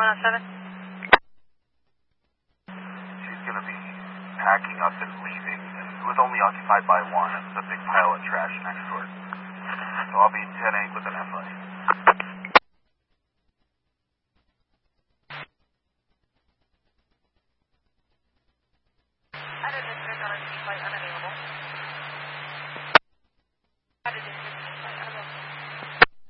107. She's going to be packing up and leaving. It was only occupied by one. It's a big pile of trash next door. So I'll be 10